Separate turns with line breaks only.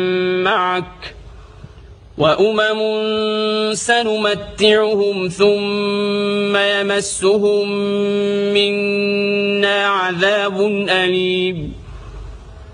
معك وأمم سنمتعهم ثم يمسهم منا عذاب أليم